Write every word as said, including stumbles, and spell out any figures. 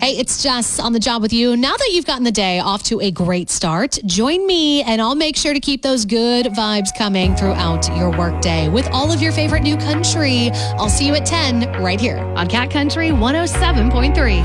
Hey, it's Jess on the job with you. Now that you've gotten the day off to a great start, join me and I'll make sure to keep those good vibes coming throughout your workday with all of your favorite new country. I'll see you at ten right here on Cat Country one oh seven point three.